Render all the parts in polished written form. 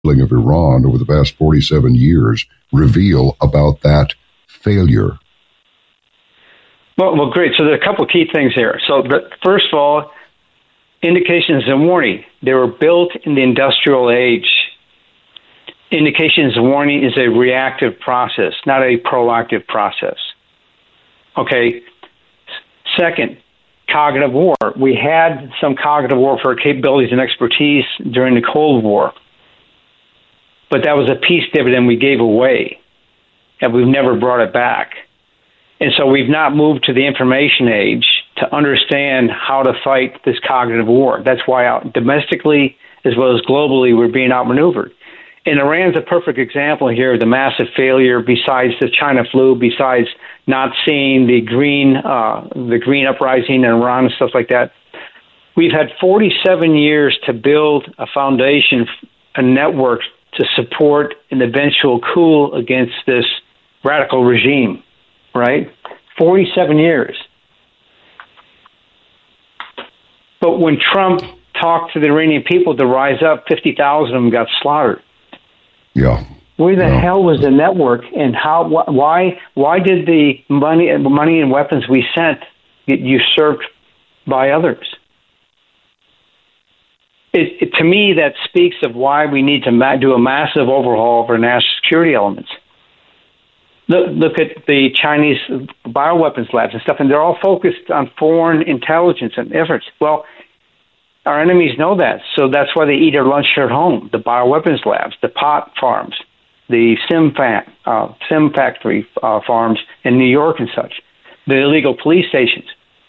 of Iran over the past 47 years reveal about that failure? Well, great. So there are a couple of key things here. So, first of all, indications and warning. They were built in the industrial age. Indications and warning is a reactive process, not a proactive process. Okay. Second, cognitive war. We had some cognitive warfare capabilities and expertise during the Cold War, but that was a peace dividend we gave away, and we've never brought it back. And so we've not moved to the information age to understand how to fight this cognitive war. That's why domestically as well as globally we're being outmaneuvered. And Iran's a perfect example here of the massive failure besides the China flu, besides not seeing the green uprising in Iran and stuff like that. We've had 47 years to build a foundation, a network to support an eventual coup against this radical regime, right? 47 years. But when Trump talked to the Iranian people to rise up, 50,000 of them got slaughtered. Yeah. Where the hell was the network, and how? Why did the money and weapons we sent get usurped by others? To me, that speaks of why we need to do a massive overhaul of our national security elements. Look at the Chinese bioweapons labs and stuff, and they're all focused on foreign intelligence and efforts. Well, our enemies know that, so that's why they eat their lunch at home. The bioweapons labs, the pot farms, the sim factory farms in New York and such, the illegal police stations.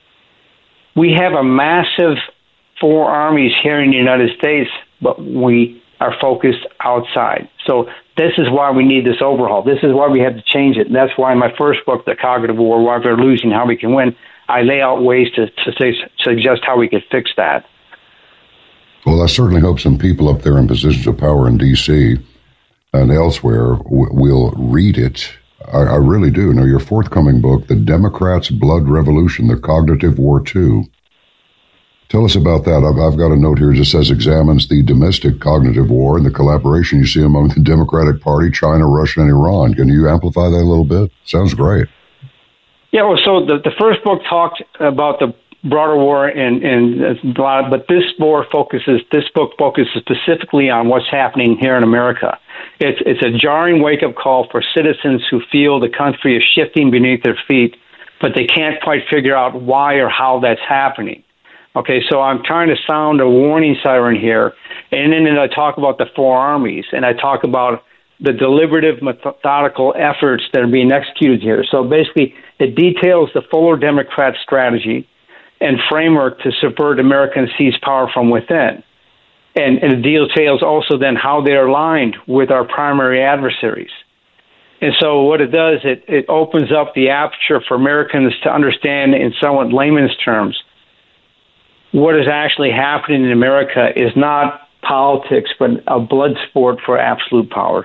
We have a massive four armies here in the United States, but we are focused outside. So this is why we need this overhaul. This is why we have to change it. And that's why in my first book, The Cognitive War, Why We're Losing, How We Can Win, I lay out ways to suggest how we could fix that. Well, I certainly hope some people up there in positions of power in D.C. and elsewhere will read it. I really do. Now, your forthcoming book, The Democrats' Blood Revolution, The Cognitive War 2. Tell us about that. I've got a note here that just says examines the domestic cognitive war and the collaboration you see among the Democratic Party, China, Russia, and Iran. Can you amplify that a little bit? Sounds great. Yeah, well, so the first book talked about the broader war and a lot, but this book focuses specifically on what's happening here in America. It's a jarring wake-up call for citizens who feel the country is shifting beneath their feet, but they can't quite figure out why or how that's happening. Okay, so I'm trying to sound a warning siren here, and then I talk about the four armies, and I talk about the deliberative, methodical efforts that are being executed here. So basically, it details the fuller Democrat strategy and framework to subvert America and seize power from within. And it details also then how they're aligned with our primary adversaries. And so what it does, it opens up the aperture for Americans to understand in somewhat layman's terms what is actually happening in America is not politics, but a blood sport for absolute power.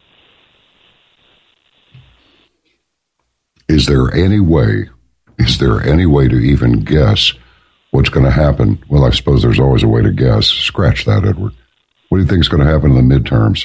Is there any way to even guess what's going to happen? Well, I suppose there's always a way to guess. Scratch that, Edward. What do you think is going to happen in the midterms?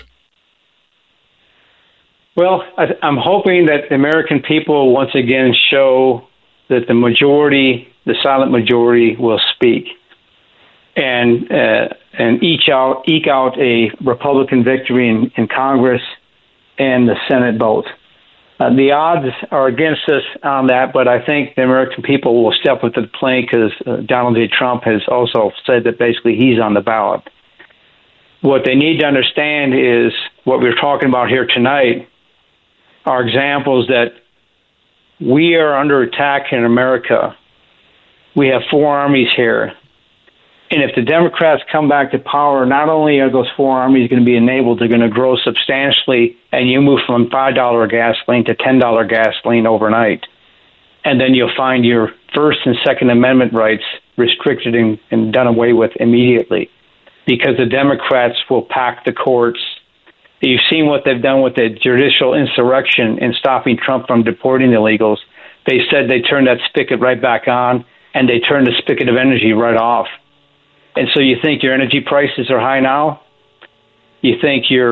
Well, I'm hoping that the American people once again show that the majority, the silent majority, will speak and eke out a Republican victory in Congress and the Senate both. The odds are against us on that, but I think the American people will step up to the plate because Donald J. Trump has also said that basically he's on the ballot. What they need to understand is what we're talking about here tonight are examples that we are under attack in America. We have four armies here. And if the Democrats come back to power, not only are those four armies going to be enabled, they're going to grow substantially, and you move from $5 gasoline to $10 gasoline overnight. And then you'll find your First and Second Amendment rights restricted and done away with immediately because the Democrats will pack the courts. You've seen what they've done with the judicial insurrection in stopping Trump from deporting illegals. They said they turned that spigot right back on, and they turned the spigot of energy right off. And so you think your energy prices are high now? you think you're